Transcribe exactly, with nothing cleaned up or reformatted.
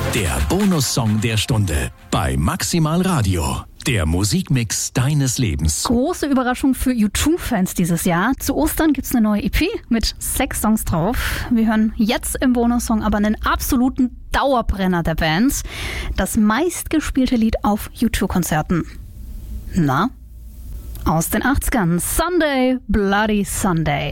Der Bonussong der Stunde bei Maximal Radio. Der Musikmix deines Lebens. Große Überraschung für U zwei Fans dieses Jahr. Zu Ostern gibt's eine neue E P mit sechs Songs drauf. Wir hören jetzt im Bonussong aber einen absoluten Dauerbrenner der Band. Das meistgespielte Lied auf U zwei Konzerten. Na? Aus den achtzigern. Sunday, Bloody Sunday.